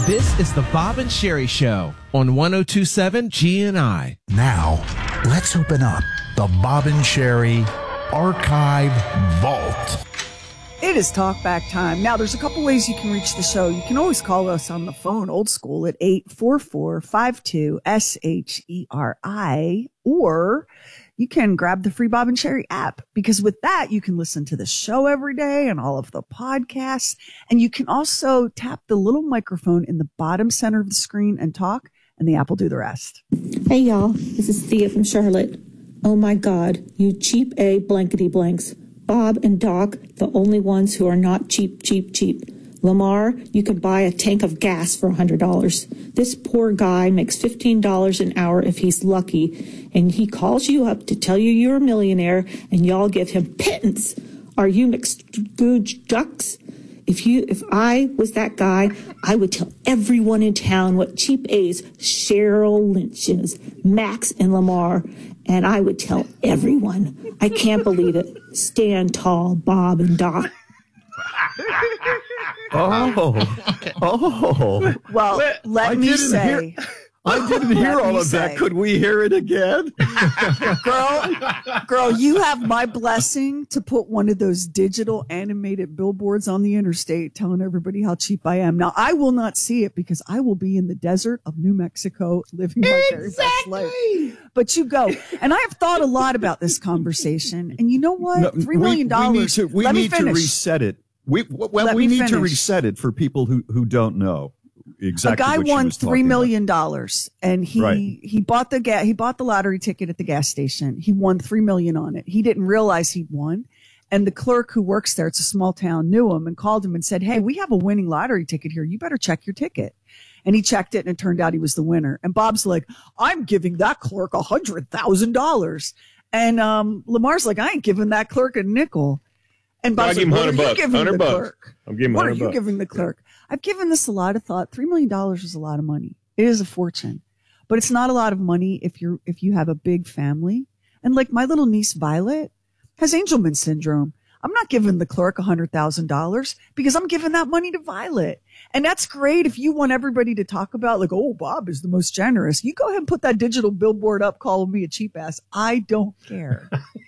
This is the Bob and Sherry Show on 1027 GNI. Now, let's open up the Bob and Sherry Archive Vault. It is talkback time. Now, there's a couple ways you can reach the show. You can always call us on the phone, old school, at 844-52-SHERI, or you can grab the free Bob and Sherry app, because with that, you can listen to the show every day and all of the podcasts. And you can also tap the little microphone in the bottom center of the screen and talk, and the app will do the rest. Hey, y'all. This is Thea from Charlotte. Oh, my God. You cheap A blankety blanks. Bob and Doc, the only ones who are not cheap. Lamar, you could buy a tank of gas for $100. This poor guy makes $15 an hour if he's lucky, and he calls you up to tell you you're a millionaire, and y'all give him pittance. Are you McScrooge ducks? If I was that guy, I would tell everyone in town what cheap A's Cheryl Lynch is, Max and Lamar, and I would tell everyone. I can't believe it. Stand tall, Bob and Doc. Oh. Well, let me say... I didn't hear all of that. Could we hear it again? Girl, you have my blessing to put one of those digital animated billboards on the interstate telling everybody how cheap I am. Now, I will not see it because I will be in the desert of New Mexico living my very best life. But you go. And I have thought a lot about this conversation. And you know what? No, $3 million. We need to reset it. We need to reset it for people who don't know. Exactly. A guy won $3 million, and he bought the lottery ticket at the gas station. He won $3 million on it. He didn't realize he'd won, and the clerk who works there, it's a small town, knew him and called him and said, "Hey, we have a winning lottery ticket here. You better check your ticket." And he checked it, and it turned out he was the winner. And Bob's like, "I'm giving that clerk $100,000," and Lamar's like, "I ain't giving that clerk a nickel." And Bob's like, "What are you giving the clerk? What are you giving the clerk?" I've given this a lot of thought. $3 million is a lot of money. It is a fortune, but it's not a lot of money if you have a big family. And like my little niece Violet has Angelman syndrome. I'm not giving the clerk $100,000 because I'm giving that money to Violet. And that's great if you want everybody to talk about like, oh, Bob is the most generous. You go ahead and put that digital billboard up calling me a cheap ass. I don't care.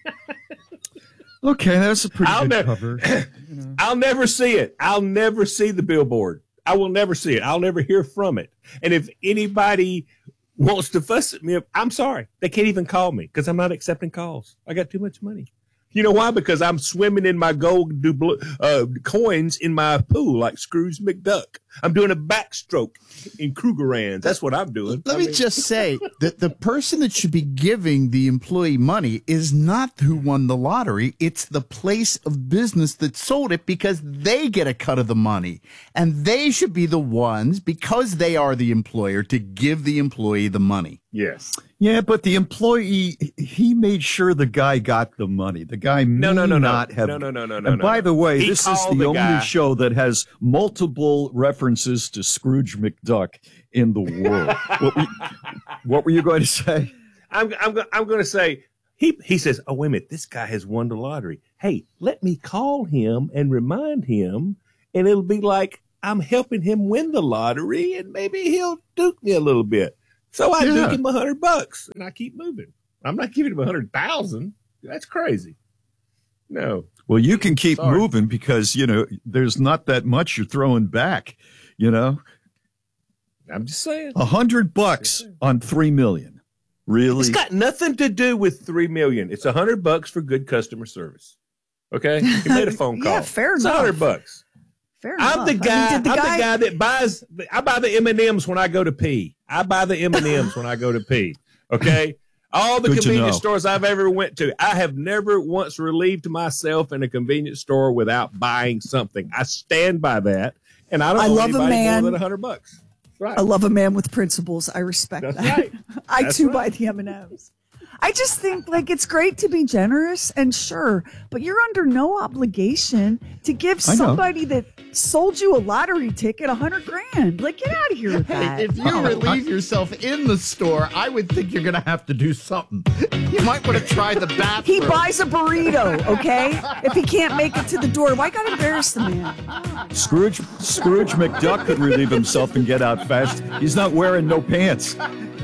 Okay, that's a pretty good cover. I'll never see it. I'll never see the billboard. I will never see it. I'll never hear from it. And if anybody wants to fuss at me, I'm sorry. They can't even call me because I'm not accepting calls. I got too much money. You know why? Because I'm swimming in my gold coins in my pool like Scrooge McDuck. I'm doing a backstroke in Krugerrands. That's what I'm doing. Let me just say that the person that should be giving the employee money is not who won the lottery. It's the place of business that sold it because they get a cut of the money. And they should be the ones, because they are the employer, to give the employee the money. Yes. Yeah, but the employee, he made sure the guy got the money. The guy may not have. No. And by the way, this is the only show that has multiple references to Scrooge McDuck in the world. What were you going to say? I'm going to say, he says, oh, wait a minute, this guy has won the lottery. Hey, let me call him and remind him, and it'll be like I'm helping him win the lottery, and maybe he'll duke me a little bit. So I duke him $100, and I keep moving. I'm not giving him 100,000. That's crazy. No. Well, you can keep moving because, there's not that much you're throwing back, I'm just saying. $100 on $3 million. Really? It's got nothing to do with $3 million. It's $100 for good customer service. Okay? He made a phone call. Yeah, fair it's enough. $100. Fair I'm the guy. I'm the guy that buys. I buy the M&Ms when I go to pee. I buy the M&Ms when I go to pee. Okay. All the convenience stores I've ever went to, I have never once relieved myself in a convenience store without buying something. I stand by that, and I don't owe anybody more than $100. Right. I love a man with principles. I respect that. Right. I too buy the M&Ms. I just think like it's great to be generous and sure, but you're under no obligation to give somebody that sold you a lottery ticket $100,000. Like, get out of here with that. If you relieve yourself in the store, I would think you're going to have to do something. You might want to try the bathroom. He buys a burrito, okay? If he can't make it to the door, why gotta embarrass the man? Scrooge McDuck could relieve himself and get out fast. He's not wearing no pants.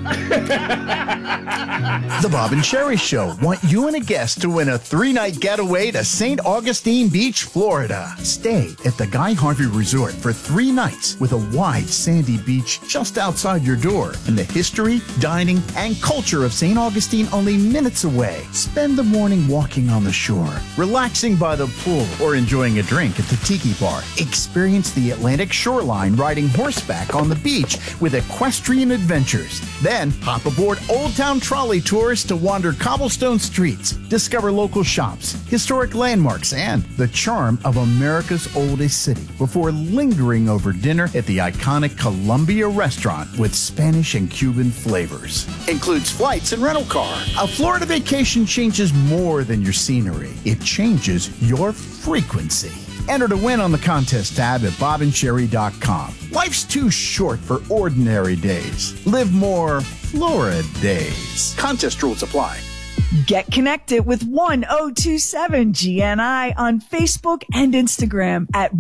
The Bob and Sherry Show want you and a guest to win a 3-night getaway to St. Augustine Beach, Florida. Stay at the Guy Harvey Resort for 3 nights with a wide sandy beach just outside your door and the history, dining, and culture of St. Augustine only minutes away. Spend the morning walking on the shore, relaxing by the pool, or enjoying a drink at the Tiki Bar. Experience the Atlantic shoreline riding horseback on the beach with equestrian adventures. Then hop aboard Old Town Trolley Tours to wander cobblestone streets, discover local shops, historic landmarks, and the charm of America's oldest city before lingering over dinner at the iconic Columbia Restaurant with Spanish and Cuban flavors. Includes flights and rental car. A Florida vacation changes more than your scenery. It changes your frequency. Enter to win on the contest tab at bobandsherry.com. Life's too short for ordinary days. Live more Florida days. Contest rules apply. Get connected with 1027 GNI on Facebook and Instagram at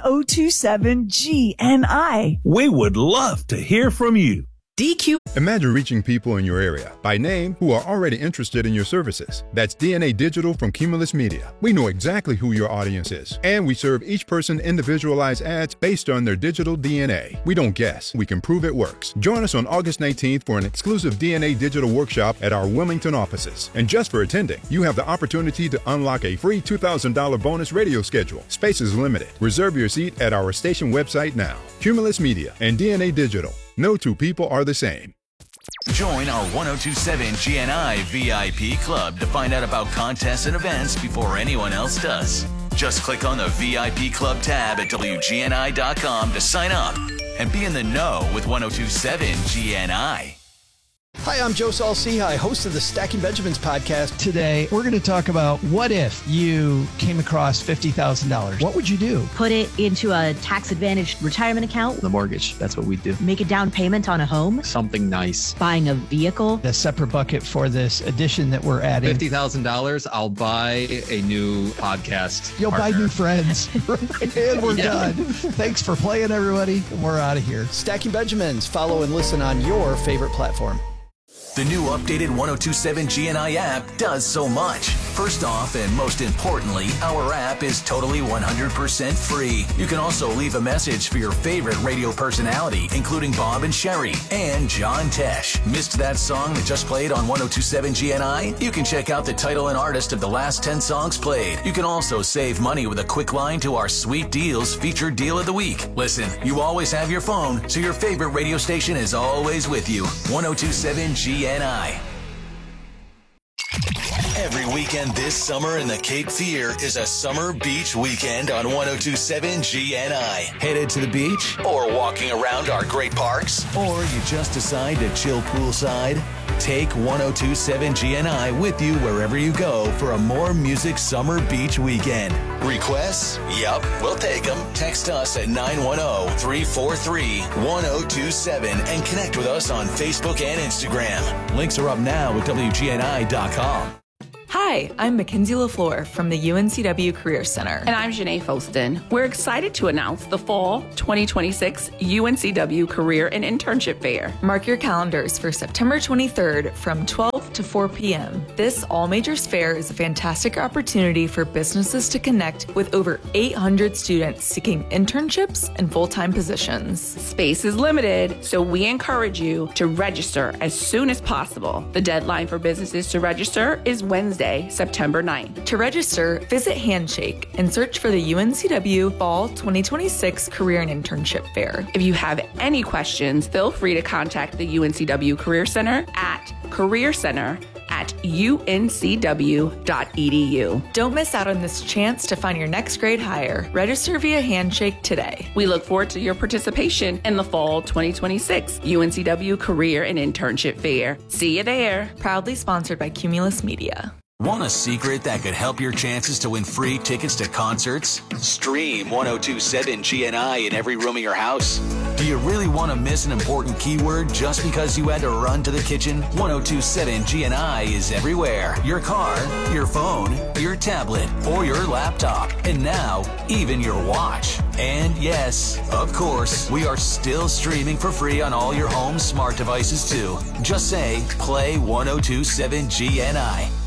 1027 GNI. We would love to hear from you. DQ. Imagine reaching people in your area by name who are already interested in your services. That's DNA Digital from Cumulus Media. We know exactly who your audience is, and we serve each person individualized ads based on their digital DNA. We don't guess, we can prove it works. Join us on August 19th for an exclusive DNA Digital workshop at our Wilmington offices. And just for attending, you have the opportunity to unlock a free $2,000 bonus radio schedule. Space is limited. Reserve your seat at our station website now. Cumulus Media and DNA Digital. No two people are the same. Join our 1027 GNI VIP club to find out about contests and events before anyone else does. Just click on the VIP club tab at WGNI.com to sign up and be in the know with 1027 GNI. Hi, I'm Joe Saul-Sehy, host of the Stacking Benjamins podcast. Today, we're going to talk about what if you came across $50,000? What would you do? Put it into a tax-advantaged retirement account. The mortgage, that's what we do. Make a down payment on a home. Something nice. Buying a vehicle. A separate bucket for this addition that we're adding. $50,000, I'll buy a new podcast. You'll buy new friends. And we're done. Thanks for playing, everybody. We're out of here. Stacking Benjamins. Follow and listen on your favorite platform. The new updated 1027 GNI app does so much. First off, and most importantly, our app is totally 100% free. You can also leave a message for your favorite radio personality, including Bob and Sherry and John Tesh. Missed that song that just played on 1027 GNI? You can check out the title and artist of the last 10 songs played. You can also save money with a quick line to our Sweet Deals featured deal of the week. Listen, you always have your phone, so your favorite radio station is always with you. 1027 GNI. Every weekend this summer in the Cape Fear is a summer beach weekend on 1027 GNI. Headed to the beach or walking around our great parks? Or you just decide to chill poolside? Take 1027 GNI with you wherever you go for a more music summer beach weekend. Requests? Yup, we'll take them. Text us at 910-343-1027 and connect with us on Facebook and Instagram. Links are up now at WGNI.com. Hi, I'm Mackenzie LaFleur from the UNCW Career Center. And I'm Janae Foston. We're excited to announce the fall 2026 UNCW Career and Internship Fair. Mark your calendars for September 23rd from 12 to 4 p.m. This all-majors fair is a fantastic opportunity for businesses to connect with over 800 students seeking internships and full-time positions. Space is limited, so we encourage you to register as soon as possible. The deadline for businesses to register is Wednesday, September 9th. To register, visit Handshake and search for the UNCW Fall 2026 Career and Internship Fair. If you have any questions, feel free to contact the UNCW Career Center at careercenter at uncw.edu. Don't miss out on this chance to find your next grade hire. Register via Handshake today. We look forward to your participation in the fall 2026 UNCW Career and Internship Fair. See you there. Proudly sponsored by Cumulus Media. Want a secret that could help your chances to win free tickets to concerts? Stream 102.7 GNI in every room of your house. Do you really want to miss an important keyword just because you had to run to the kitchen? 102.7 GNI is everywhere. Your car, your phone, your tablet, or your laptop. And now, even your watch. And yes, of course, we are still streaming for free on all your home smart devices too. Just say, play 102.7 GNI.